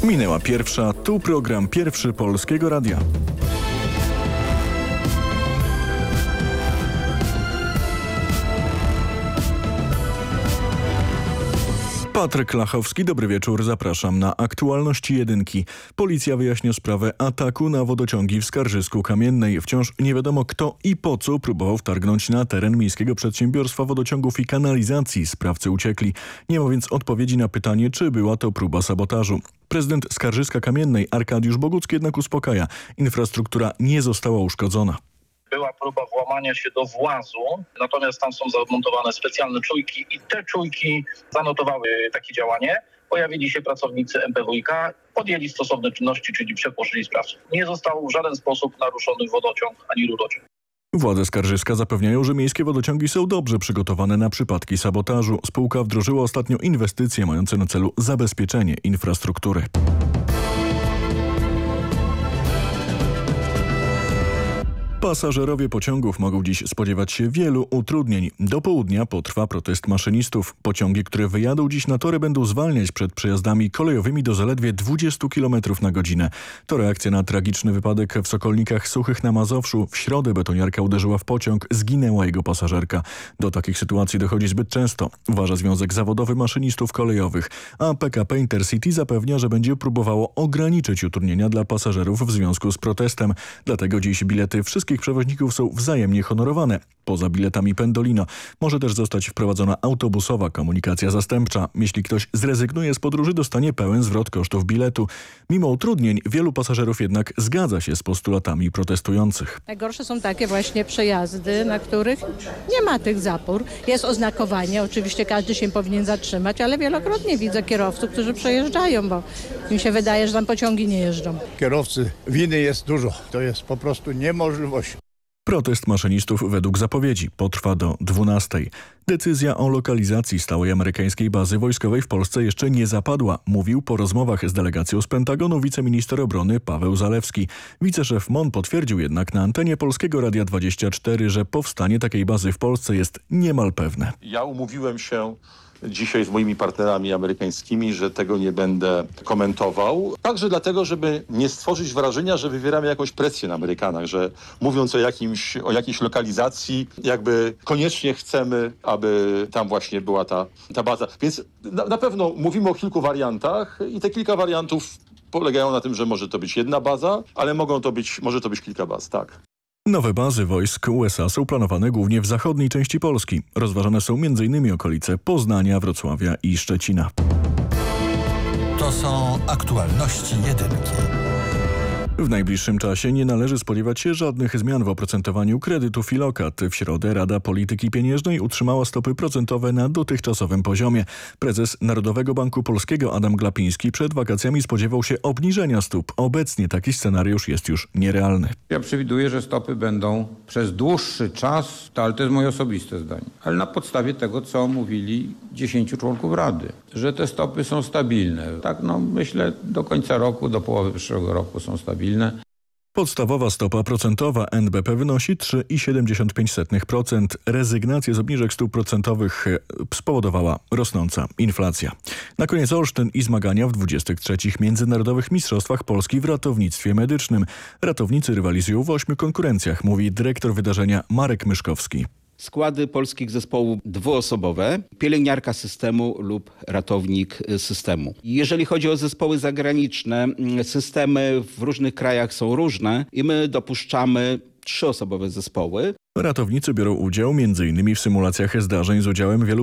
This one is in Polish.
Minęła pierwsza, tu program Pierwszy Polskiego Radia. Patryk Lachowski, dobry wieczór, zapraszam na aktualności jedynki. Policja wyjaśnia sprawę ataku na wodociągi w Skarżysku-Kamiennej. Wciąż nie wiadomo, kto i po co próbował wtargnąć na teren Miejskiego Przedsiębiorstwa Wodociągów i Kanalizacji. Sprawcy uciekli. Nie ma więc odpowiedzi na pytanie, czy była to próba sabotażu. Prezydent Skarżyska-Kamiennej Arkadiusz Bogucki jednak uspokaja. Infrastruktura nie została uszkodzona. Była próba włamania się do włazu, natomiast tam są zamontowane specjalne czujki i te czujki zanotowały takie działanie. Pojawili się pracownicy MPWiK, podjęli stosowne czynności, czyli przepłoszyli sprawców. Nie został w żaden sposób naruszony wodociąg ani rurociąg. Władze Skarżyska zapewniają, że miejskie wodociągi są dobrze przygotowane na przypadki sabotażu. Spółka wdrożyła ostatnio inwestycje mające na celu zabezpieczenie infrastruktury. Pasażerowie pociągów mogą dziś spodziewać się wielu utrudnień. Do południa potrwa protest maszynistów. Pociągi, które wyjadą dziś na tory, będą zwalniać przed przejazdami kolejowymi do zaledwie 20 km na godzinę. To reakcja na tragiczny wypadek w Sokolnikach Suchych na Mazowszu. W środę betoniarka uderzyła w pociąg, zginęła jego pasażerka. Do takich sytuacji dochodzi zbyt często, uważa Związek Zawodowy Maszynistów Kolejowych. A PKP Intercity zapewnia, że będzie próbowało ograniczyć utrudnienia dla pasażerów w związku z protestem. Dlatego dziś bilety wszystkich przewoźników są wzajemnie honorowane. Poza biletami Pendolino może też zostać wprowadzona autobusowa komunikacja zastępcza. Jeśli ktoś zrezygnuje z podróży, dostanie pełen zwrot kosztów biletu. Mimo utrudnień wielu pasażerów jednak zgadza się z postulatami protestujących. Najgorsze są takie właśnie przejazdy, na których nie ma tych zapór. Jest oznakowanie, oczywiście każdy się powinien zatrzymać, ale wielokrotnie widzę kierowców, którzy przejeżdżają, bo im się wydaje, że tam pociągi nie jeżdżą. Kierowcy winy jest dużo. To jest po prostu niemożliwość. Protest maszynistów według zapowiedzi potrwa do 12. Decyzja o lokalizacji stałej amerykańskiej bazy wojskowej w Polsce jeszcze nie zapadła, mówił po rozmowach z delegacją z Pentagonu wiceminister obrony Paweł Zalewski. Wiceszef MON potwierdził jednak na antenie Polskiego Radia 24, że powstanie takiej bazy w Polsce jest niemal pewne. Ja umówiłem się dzisiaj z moimi partnerami amerykańskimi, że tego nie będę komentował. Także dlatego, żeby nie stworzyć wrażenia, że wywieramy jakąś presję na Amerykanach, że mówiąc o jakiejś lokalizacji, jakby koniecznie chcemy, aby tam właśnie była ta baza. Więc na pewno mówimy o kilku wariantach i te kilka wariantów polegają na tym, że może to być jedna baza, ale może to być kilka baz, tak. Nowe bazy wojsk USA są planowane głównie w zachodniej części Polski. Rozważane są m.in. okolice Poznania, Wrocławia i Szczecina. To są aktualności jedynki. W najbliższym czasie nie należy spodziewać się żadnych zmian w oprocentowaniu kredytów i lokat. W środę Rada Polityki Pieniężnej utrzymała stopy procentowe na dotychczasowym poziomie. Prezes Narodowego Banku Polskiego Adam Glapiński przed wakacjami spodziewał się obniżenia stóp. Obecnie taki scenariusz jest już nierealny. Ja przewiduję, że stopy będą przez dłuższy czas, ale to jest moje osobiste zdanie, ale na podstawie tego, co mówili 10 członków Rady, że te stopy są stabilne. Tak, myślę do końca roku, do połowy przyszłego roku są stabilne. Podstawowa stopa procentowa NBP wynosi 3,75%. Rezygnację z obniżek stóp procentowych spowodowała rosnąca inflacja. Na koniec Olsztyn i zmagania w 23. Międzynarodowych Mistrzostwach Polski w ratownictwie medycznym. Ratownicy rywalizują w 8 konkurencjach, mówi dyrektor wydarzenia Marek Myszkowski. Składy polskich zespołów dwuosobowe, pielęgniarka systemu lub ratownik systemu. Jeżeli chodzi o zespoły zagraniczne, systemy w różnych krajach są różne i my dopuszczamy 3-osobowe zespoły. Ratownicy biorą udział m.in. w symulacjach zdarzeń z udziałem wielu